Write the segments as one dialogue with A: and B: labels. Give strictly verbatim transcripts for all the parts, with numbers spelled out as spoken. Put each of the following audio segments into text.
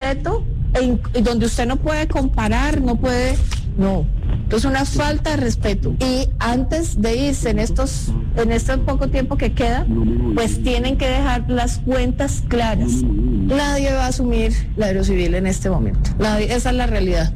A: respeto en, en donde usted no puede comparar, no puede, no. Entonces una falta de respeto. Y antes de irse en estos, en este poco tiempo que queda, pues tienen que dejar las cuentas claras. Nadie va a asumir la Aerocivil en este momento. Nadie, esa es la realidad.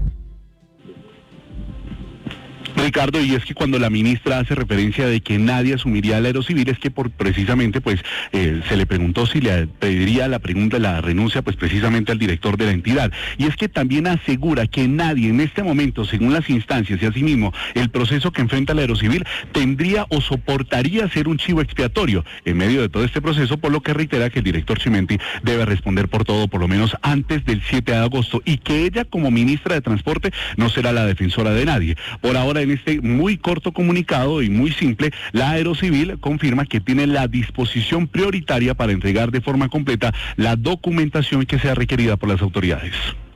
B: Ricardo, y es que cuando la ministra hace referencia de que nadie asumiría el Aerocivil, es que por precisamente pues eh, se le preguntó si le pediría la pregunta, la renuncia pues precisamente al director de la entidad. Y es que también asegura que nadie en este momento, según las instancias y asimismo el proceso que enfrenta el Aerocivil, tendría o soportaría ser un chivo expiatorio en medio de todo este proceso, por lo que reitera que el director Chimenti debe responder por todo, por lo menos antes del siete de agosto, y que ella como ministra de Transporte no será la defensora de nadie. Por ahora, en este muy corto comunicado y muy simple, la Aerocivil confirma que tiene la disposición prioritaria para entregar de forma completa la documentación que sea requerida por las autoridades.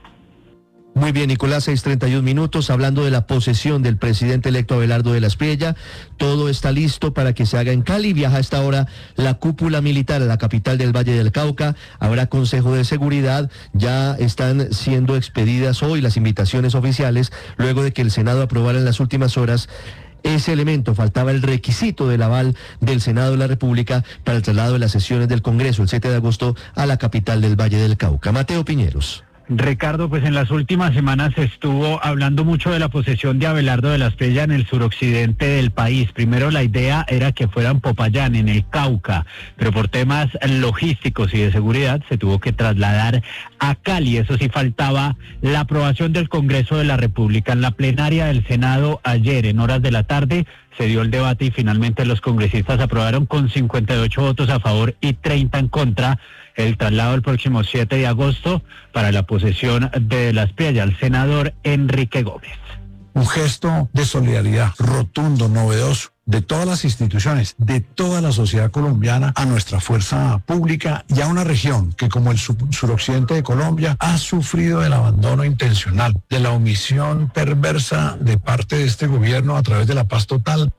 C: Muy bien, Nicolás, seis treinta y un minutos, hablando de la posesión del presidente electo Abelardo de la Espriella. Todo está listo para que se haga en Cali. Viaja a esta hora la cúpula militar a la capital del Valle del Cauca. Habrá consejo de seguridad. Ya están siendo expedidas hoy las invitaciones oficiales, luego de que el Senado aprobara en las últimas horas ese elemento. Faltaba el requisito del aval del Senado de la República para el traslado de las sesiones del Congreso el siete de agosto a la capital del Valle del Cauca. Mateo Piñeros.
D: Ricardo, pues en las últimas semanas se estuvo hablando mucho de la posesión de Abelardo de la Espriella en el suroccidente del país. Primero la idea era que fuera en Popayán, en el Cauca, pero por temas logísticos y de seguridad se tuvo que trasladar a Cali. Eso sí, faltaba la aprobación del Congreso de la República. En la plenaria del Senado ayer, en horas de la tarde, se dio el debate y finalmente los congresistas aprobaron con cincuenta y ocho votos a favor y treinta en contra el traslado el próximo siete de agosto para la posesión de la Espriella al senador Enrique Gómez.
E: Un gesto de solidaridad rotundo, novedoso, de todas las instituciones, de toda la sociedad colombiana a nuestra fuerza pública y a una región que, como el suroccidente de Colombia, ha sufrido del abandono intencional, de la omisión perversa de parte de este gobierno a través de la paz total.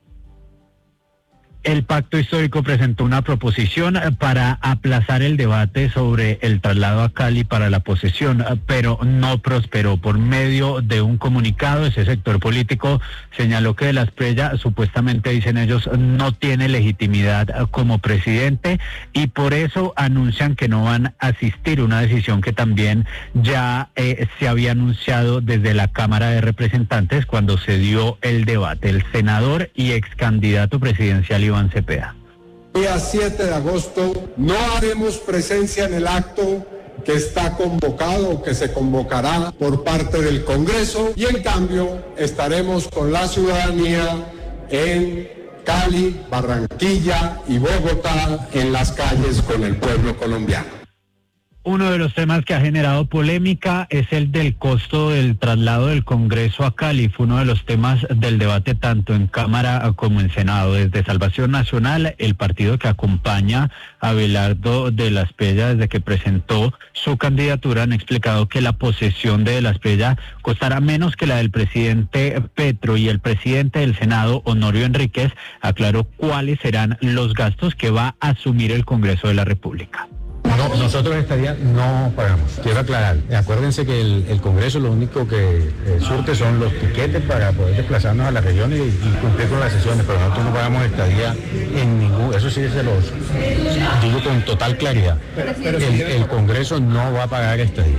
D: El Pacto Histórico presentó una proposición para aplazar el debate sobre el traslado a Cali para la posesión, pero no prosperó. Por medio de un comunicado, ese sector político señaló que de la Espriella, supuestamente dicen ellos, no tiene legitimidad como presidente y por eso anuncian que no van a asistir, una decisión que también ya eh, se había anunciado desde la Cámara de Representantes cuando se dio el debate. El senador y ex candidato presidencial Iván Cepeda.
F: Día siete de agosto no haremos presencia en el acto que está convocado o que se convocará por parte del Congreso y en cambio estaremos con la ciudadanía en Cali, Barranquilla y Bogotá en las calles con el pueblo colombiano.
D: Uno de los temas que ha generado polémica es el del costo del traslado del Congreso a Cali. Fue uno de los temas del debate tanto en Cámara como en Senado. Desde Salvación Nacional, el partido que acompaña a Abelardo de la Espriella desde que presentó su candidatura, han explicado que la posesión de, de la Espriella costará menos que la del presidente Petro, y el presidente del Senado, Honorio Enríquez, aclaró cuáles serán los gastos que va a asumir el Congreso de la República.
G: No, nosotros estaría, no pagamos. Quiero aclarar, acuérdense que el, el Congreso lo único que eh, surte son los tiquetes para poder desplazarnos a las regiones y, y cumplir con las sesiones, pero nosotros no pagamos estadía en ningún, eso sí se los digo con total claridad. El, el Congreso no va a pagar estadía.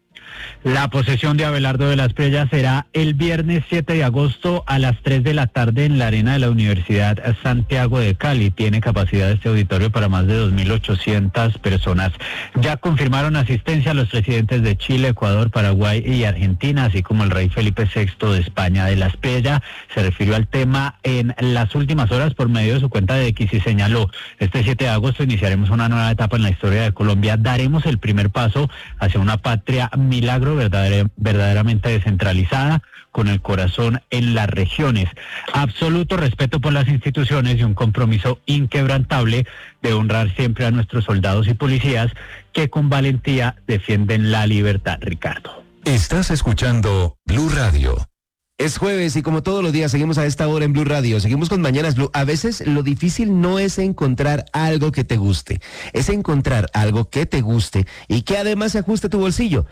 D: La posesión de Abelardo de la Espriella será el viernes siete de agosto a las tres de la tarde en la arena de la Universidad Santiago de Cali. Tiene capacidad este auditorio para más de dos mil ochocientas personas. Ya confirmaron asistencia a los presidentes de Chile, Ecuador, Paraguay y Argentina, así como el rey Felipe sexto de España. De la Espriella se refirió al tema en las últimas horas por medio de su cuenta de X y señaló: este siete de agosto iniciaremos una nueva etapa en la historia de Colombia. Daremos el primer paso hacia una patria milagro Verdader, verdaderamente descentralizada, con el corazón en las regiones. Absoluto respeto por las instituciones y un compromiso inquebrantable de honrar siempre a nuestros soldados y policías que con valentía defienden la libertad. Ricardo.
H: Estás escuchando Blue Radio.
C: Es jueves y como todos los días seguimos a esta hora en Blue Radio, seguimos con Mañanas Blue. A veces lo difícil no es encontrar algo que te guste, es encontrar algo que te guste y que además se ajuste a tu bolsillo.